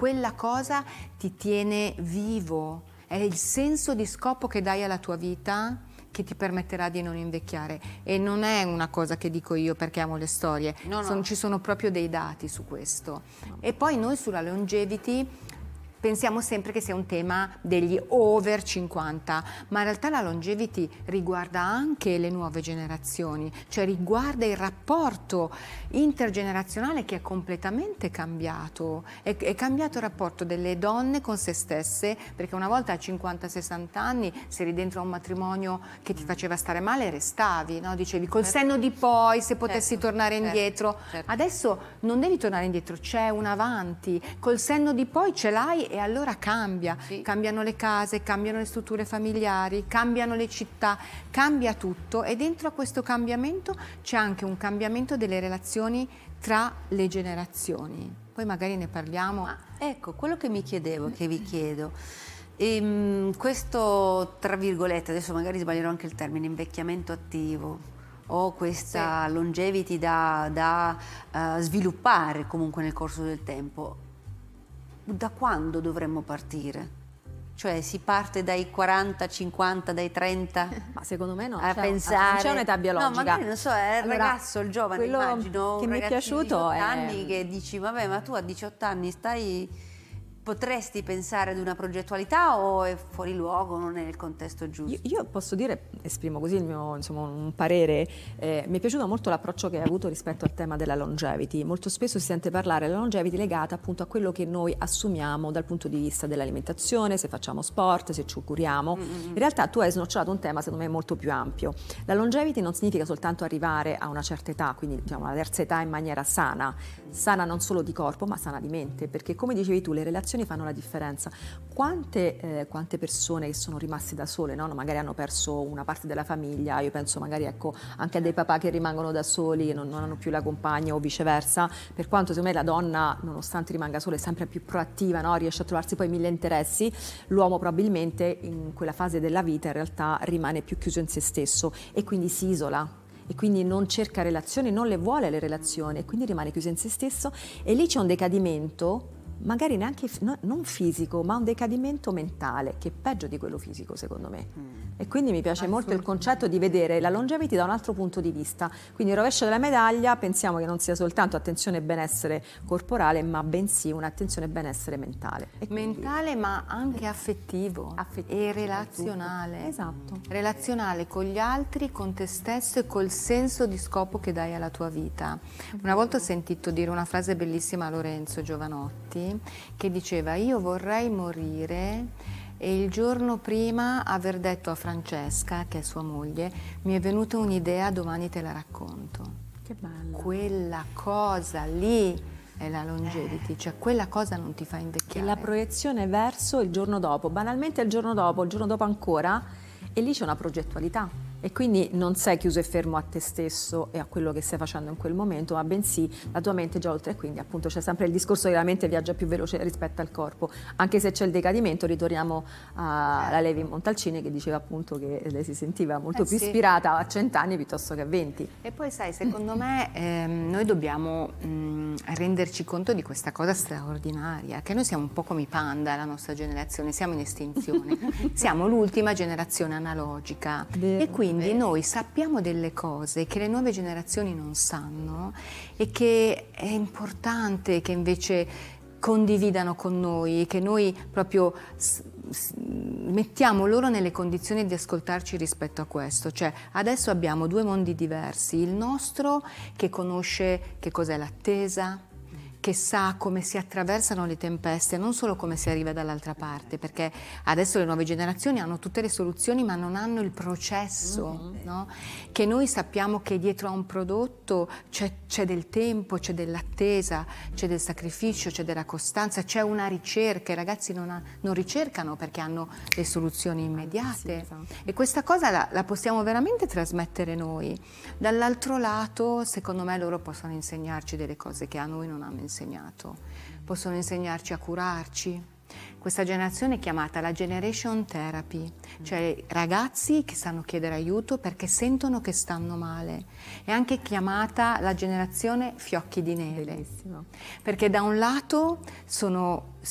quella cosa ti tiene vivo, è il senso di scopo che dai alla tua vita che ti permetterà di non invecchiare, e non è una cosa che dico io perché amo le storie, ci sono proprio dei dati su questo. E poi noi sulla longevity pensiamo sempre che sia un tema degli over 50, ma in realtà la longevity riguarda anche le nuove generazioni, cioè riguarda il rapporto intergenerazionale che è completamente cambiato. È cambiato il rapporto delle donne con se stesse, perché una volta a 50-60 anni se eri dentro a un matrimonio che ti faceva stare male restavi, no? Dicevi col senno di poi se potessi tornare indietro. Adesso non devi tornare indietro, c'è un avanti, col senno di poi ce l'hai e allora cambia, cambiano le case, cambiano le strutture familiari, cambiano le città, cambia tutto, e dentro a questo cambiamento c'è anche un cambiamento delle relazioni tra le generazioni. Poi magari ne parliamo. Ecco, quello che mi chiedevo, che vi chiedo, questo, tra virgolette, adesso magari sbaglierò anche il termine, invecchiamento attivo, o questa longevity da sviluppare comunque nel corso del tempo, da quando dovremmo partire? Cioè si parte dai 40, 50, dai 30? Ma secondo me no, a pensare... non c'è un'età biologica. No, magari non so, è il ragazzo, il giovane, immagino, che un mi è piaciuto di 18 anni che dici, vabbè, ma tu a 18 anni potresti pensare ad una progettualità, o è fuori luogo, non è nel contesto giusto? Io posso dire, esprimo così il mio, insomma, un parere, mi è piaciuto molto l'approccio che hai avuto rispetto al tema della longevity. Molto spesso si sente parlare della longevity legata appunto a quello che noi assumiamo dal punto di vista dell'alimentazione, se facciamo sport, se ci curiamo. In realtà tu hai snocciolato un tema secondo me molto più ampio. La longevity non significa soltanto arrivare a una certa età, quindi diciamo la terza età in maniera sana non solo di corpo ma sana di mente, perché come dicevi tu le relazioni fanno la differenza. Quante persone che sono rimaste da sole, no? Magari hanno perso una parte della famiglia, io penso magari anche a dei papà che rimangono da soli, che non hanno più la compagna o viceversa, per quanto secondo me la donna nonostante rimanga sola è sempre più proattiva, no? Riesce a trovarsi poi mille interessi, l'uomo probabilmente in quella fase della vita in realtà rimane più chiuso in se stesso e quindi si isola. E quindi non cerca relazioni, non le vuole le relazioni e quindi rimane chiuso in se stesso, e lì c'è un decadimento magari neanche non fisico, ma un decadimento mentale che è peggio di quello fisico secondo me. E quindi mi piace molto il concetto di vedere la longevity da un altro punto di vista, quindi il rovescio della medaglia pensiamo che non sia soltanto attenzione e benessere corporale, ma bensì un'attenzione e benessere mentale. E mentale ma anche affettivo e relazionale. Esatto. Relazionale con gli altri, con te stesso e col senso di scopo che dai alla tua vita. Una volta ho sentito dire una frase bellissima a Lorenzo Giovanotti che diceva: io vorrei morire e il giorno prima aver detto a Francesca, che è sua moglie, mi è venuta un'idea, domani te la racconto. Che bello. Quella cosa lì è la longevity, cioè quella cosa non ti fa invecchiare. E la proiezione verso il giorno dopo, banalmente il giorno dopo ancora, e lì c'è una progettualità. E quindi non sei chiuso e fermo a te stesso e a quello che stai facendo in quel momento, ma bensì la tua mente è già oltre, e quindi appunto c'è sempre il discorso che la mente viaggia più veloce rispetto al corpo. Anche se c'è il decadimento, ritorniamo alla Levi Montalcini che diceva appunto che lei si sentiva molto più ispirata a 100 anni piuttosto che a 20. E poi sai, secondo me noi dobbiamo renderci conto di questa cosa straordinaria, che noi siamo un po' come i panda, la nostra generazione, siamo in estinzione, siamo l'ultima generazione analogica. E quindi noi sappiamo delle cose che le nuove generazioni non sanno e che è importante che invece condividano con noi, che noi proprio mettiamo loro nelle condizioni di ascoltarci rispetto a questo. Cioè adesso abbiamo due mondi diversi, il nostro che conosce che cos'è l'attesa, che sa come si attraversano le tempeste, non solo come si arriva dall'altra parte, perché adesso le nuove generazioni hanno tutte le soluzioni ma non hanno il processo, no? Che noi sappiamo che dietro a un prodotto c'è del tempo, c'è dell'attesa, c'è del sacrificio, c'è della costanza, c'è una ricerca. I ragazzi non ricercano perché hanno le soluzioni immediate. Sì, esatto. E questa cosa la possiamo veramente trasmettere noi. Dall'altro lato, secondo me, loro possono insegnarci delle cose che a noi non hanno insegnato. Possono insegnarci a curarci. Questa generazione è chiamata la generation therapy, cioè ragazzi che sanno chiedere aiuto perché sentono che stanno male. È anche chiamata la generazione fiocchi di neve. Bellissimo. Perché da un lato sono